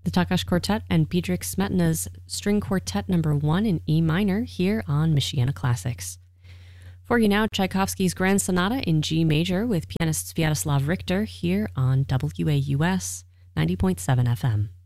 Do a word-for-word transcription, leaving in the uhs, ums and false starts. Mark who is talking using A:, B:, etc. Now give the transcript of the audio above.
A: the Takash Quartet and Bedřich Smetana's String Quartet number one in E minor here on Michiana Classics. For you now, Tchaikovsky's Grand Sonata in G major with pianist Sviatoslav Richter here on W A U S ninety point seven F M.